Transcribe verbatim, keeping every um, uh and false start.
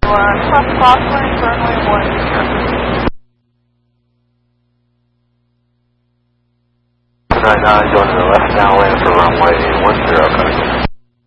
uh, cross crosswind, runway one zero. nine nine, going to the left downwind for runway one zero, coming.